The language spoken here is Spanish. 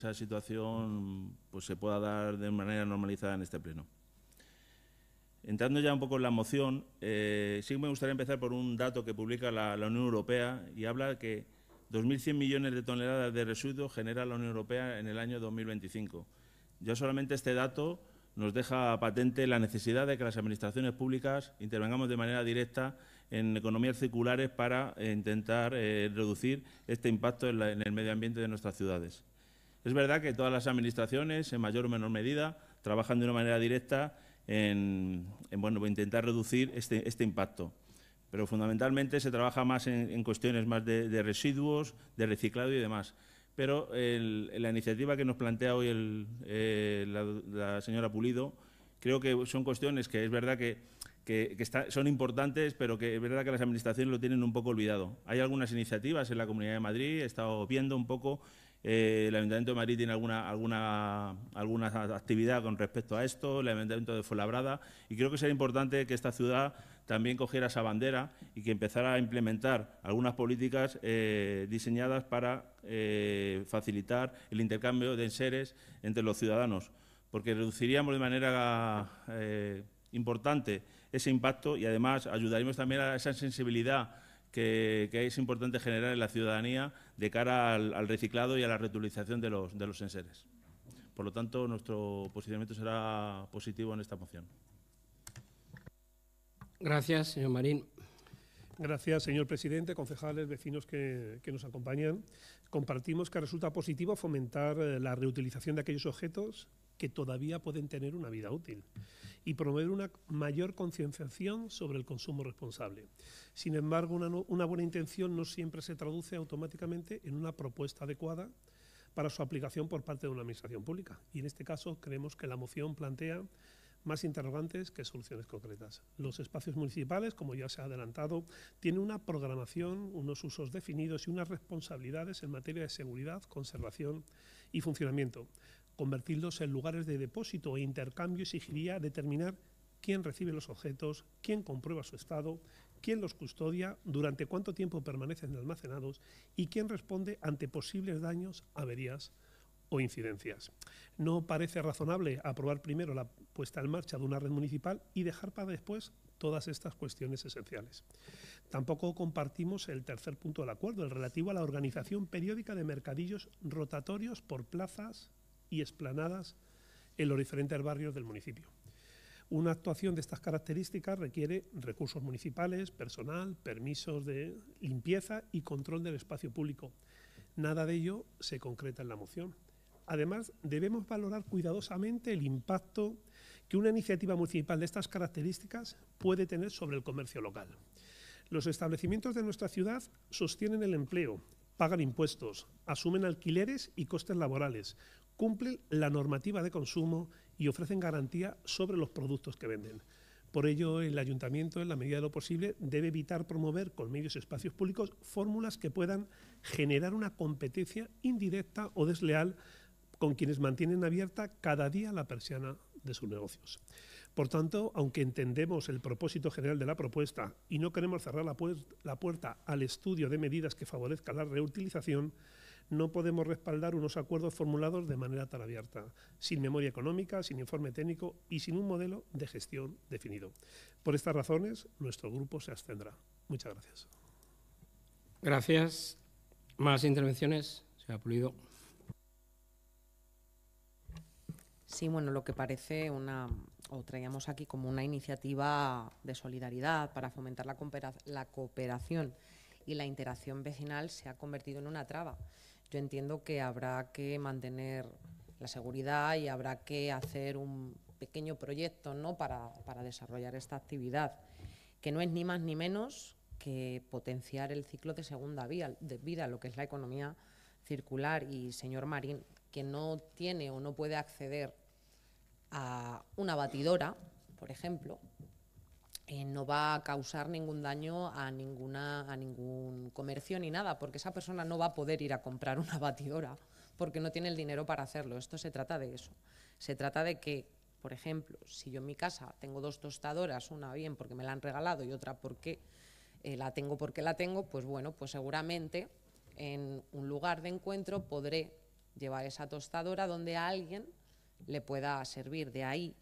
esa situación pues, se pueda dar de manera normalizada en este pleno. Entrando ya un poco en la moción, sí me gustaría empezar por un dato que publica la Unión Europea y habla que 2.100 millones de toneladas de residuos genera la Unión Europea en el año 2025. Ya solamente este dato nos deja patente la necesidad de que las administraciones públicas intervengamos de manera directa en economías circulares para intentar reducir este impacto en el medio ambiente de nuestras ciudades. Es verdad que todas las administraciones, en mayor o menor medida, trabajan de una manera directa en intentar reducir este impacto. Pero fundamentalmente se trabaja más en cuestiones más de residuos, de reciclado y demás. Pero la iniciativa que nos plantea hoy la señora Pulido, creo que son cuestiones que es verdad que son importantes, pero que es verdad que las administraciones lo tienen un poco olvidado. Hay algunas iniciativas en la Comunidad de Madrid, he estado viendo un poco, el Ayuntamiento de Madrid tiene alguna actividad con respecto a esto, el Ayuntamiento de Fuenlabrada, y creo que sería importante que esta ciudad también cogiera esa bandera y que empezara a implementar algunas políticas diseñadas para facilitar el intercambio de enseres entre los ciudadanos, porque reduciríamos de manera importante ese impacto y además ayudaríamos también a esa sensibilidad que es importante generar en la ciudadanía de cara al reciclado y a la reutilización de los enseres. Por lo tanto, nuestro posicionamiento será positivo en esta moción. Gracias, señor Marín. Gracias, señor presidente, concejales, vecinos que nos acompañan. Compartimos que resulta positivo fomentar la reutilización de aquellos objetos que todavía pueden tener una vida útil y promover una mayor concienciación sobre el consumo responsable. Sin embargo, una buena intención no siempre se traduce automáticamente en una propuesta adecuada para su aplicación por parte de una administración pública. Y en este caso creemos que la moción plantea más interrogantes que soluciones concretas. Los espacios municipales, como ya se ha adelantado, tienen una programación, unos usos definidos y unas responsabilidades en materia de seguridad, conservación y funcionamiento. Convertirlos en lugares de depósito e intercambio exigiría determinar quién recibe los objetos, quién comprueba su estado, quién los custodia, durante cuánto tiempo permanecen almacenados y quién responde ante posibles daños, averías o incidencias. No parece razonable aprobar primero la puesta en marcha de una red municipal y dejar para después todas estas cuestiones esenciales. Tampoco compartimos el tercer punto del acuerdo, el relativo a la organización periódica de mercadillos rotatorios por plazas y explanadas en los diferentes barrios del municipio. Una actuación de estas características requiere recursos municipales, personal, permisos de limpieza y control del espacio público. Nada de ello se concreta en la moción. Además, debemos valorar cuidadosamente el impacto que una iniciativa municipal de estas características puede tener sobre el comercio local. Los establecimientos de nuestra ciudad sostienen el empleo, pagan impuestos, asumen alquileres y costes laborales, cumplen la normativa de consumo y ofrecen garantía sobre los productos que venden. Por ello, el Ayuntamiento, en la medida de lo posible, debe evitar promover con medios y espacios públicos fórmulas que puedan generar una competencia indirecta o desleal con quienes mantienen abierta cada día la persiana de sus negocios. Por tanto, aunque entendemos el propósito general de la propuesta y no queremos cerrar la puerta al estudio de medidas que favorezcan la reutilización, no podemos respaldar unos acuerdos formulados de manera tan abierta, sin memoria económica, sin informe técnico y sin un modelo de gestión definido. Por estas razones, nuestro grupo se abstendrá. Muchas gracias. Gracias. ¿Más intervenciones? Señora Pulido. Sí, bueno, lo que parece traíamos aquí como una iniciativa de solidaridad para fomentar la cooperación y la interacción vecinal se ha convertido en una traba. Yo entiendo que habrá que mantener la seguridad y habrá que hacer un pequeño proyecto, ¿no?, para desarrollar esta actividad, que no es ni más ni menos que potenciar el ciclo de segunda vida, lo que es la economía circular. Y, señor Marín, que no tiene o no puede acceder a una batidora, por ejemplo, no va a causar ningún daño a ningún comercio ni nada, porque esa persona no va a poder ir a comprar una batidora porque no tiene el dinero para hacerlo. Esto se trata de eso. Se trata de que, por ejemplo, si yo en mi casa tengo dos tostadoras, una bien porque me la han regalado y otra porque la tengo, pues bueno, pues seguramente en un lugar de encuentro podré llevar esa tostadora donde a alguien le pueda servir. De ahí